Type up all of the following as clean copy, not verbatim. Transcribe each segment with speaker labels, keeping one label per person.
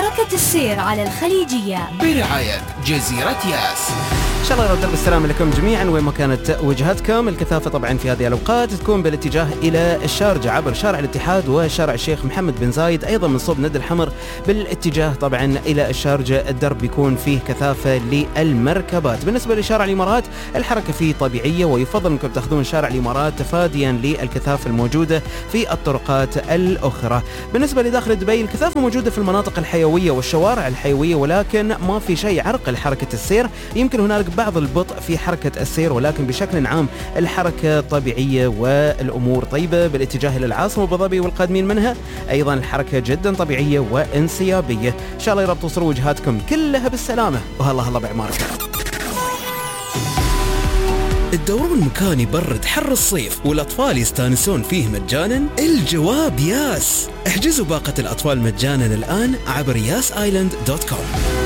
Speaker 1: حركة السير على الخليجية
Speaker 2: برعاية جزيرة ياس.
Speaker 3: إن شاء الله يرد بالسلامة لكم جميعا وين ما كانت وجهتكم. الكثافة طبعا في هذه الأوقات تكون بالاتجاه إلى الشارجة عبر شارع الاتحاد وشارع الشيخ محمد بن زايد، أيضا من صوب ند الحمر بالاتجاه طبعا إلى الشارجة الدرب بيكون فيه كثافة للمركبات. بالنسبة لشارع الإمارات الحركة فيه طبيعية، ويفضل أنكم تأخذون شارع الإمارات تفاديا للكثافة الموجودة في الطرقات الأخرى. بالنسبة لداخل دبي الكثافة موجودة في المناطق الحيوية والشوارع الحيوية، ولكن ما في شيء يعرقل حركة السير. يمكن هنالك بعض البطء في حركة السير، ولكن بشكل عام الحركة طبيعية والأمور طيبة بالاتجاه إلى العاصمة أبو ظبي والقادمين منها. أيضا الحركة جدا طبيعية وانسيابية. إن شاء الله يرب توصلوا وجهاتكم كلها بالسلامة، وهلا بعماركم.
Speaker 4: الدورون مكان يبرد حر الصيف والأطفال يستانسون فيه مجانا؟ الجواب ياس. احجزوا باقة الأطفال مجانا الآن عبر yasisland.com.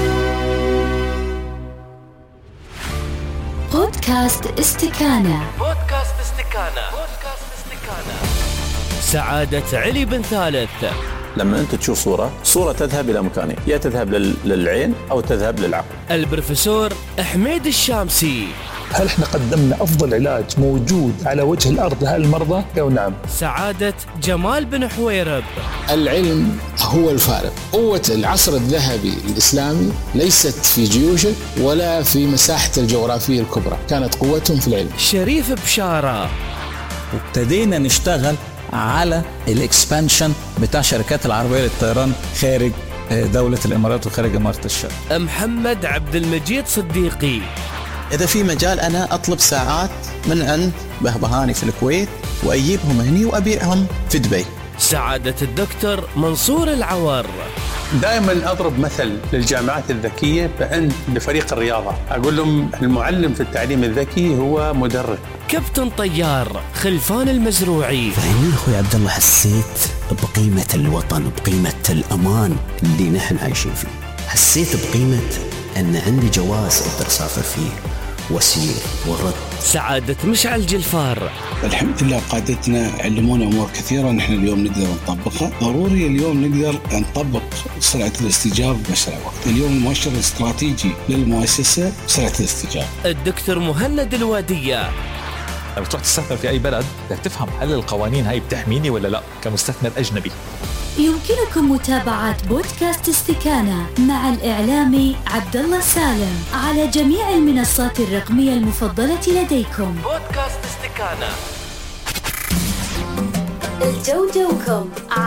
Speaker 1: بودكاست استكانة.
Speaker 5: سعادة علي بن ثالث.
Speaker 6: لما أنت تشوف صورة تذهب إلى مكانين، يا تذهب للعين أو تذهب للعقل.
Speaker 5: البروفيسور حميد الشامسي.
Speaker 7: هل احنا قدمنا أفضل علاج موجود على وجه الأرض لهؤلاء المرضى؟ أو نعم.
Speaker 5: سعادة جمال بن حويرب.
Speaker 8: العلم هو الفارق. قوة العصر الذهبي الإسلامي ليست في جيوشه ولا في مساحة الجغرافية الكبرى، كانت قوتهم في العلم.
Speaker 5: شريف بشارة.
Speaker 9: وابتدينا نشتغل على الاكسبانشن بتاع شركات العربية للطيران خارج دولة الإمارات وخارج إمارة الشرق.
Speaker 5: محمد عبد المجيد صديقي.
Speaker 10: إذا في مجال أنا أطلب ساعات من عند بهبهاني في الكويت وأجيبهم هني وأبيعهم في دبي.
Speaker 5: سعادة الدكتور منصور العوار.
Speaker 6: دائما أضرب مثل للجامعات الذكية بأن لفريق الرياضة أقول لهم المعلم في التعليم الذكي هو مدرب.
Speaker 5: كابتن طيار خلفان المزروعي.
Speaker 11: فهمني أخوي عبد الله، حسيت بقيمة الوطن، بقيمة الأمان اللي نحن عايشين فيه. حسيت بقيمة أن عندي جواز أقدر أسافر فيه وسير والرد.
Speaker 5: سعادة مشعل جلفار.
Speaker 12: الحمد لله قادتنا علمونا أمور كثيرة نحن اليوم نقدر نطبقها. ضروري اليوم نقدر نطبق سرعة الاستجابة بأسرع وقت. اليوم المؤشر الاستراتيجي للمؤسسة سرعة الاستجابة.
Speaker 5: الدكتور مهند الوادية.
Speaker 13: لما تروح تستثمر في أي بلد بدك تفهم هل القوانين هاي بتحميني ولا لا كمستثمر أجنبي.
Speaker 1: يمكنكم متابعة بودكاست استكانة مع الإعلامي عبد الله سالم على جميع المنصات الرقمية المفضلة لديكم.
Speaker 5: بودكاست استكانة.
Speaker 1: الجودة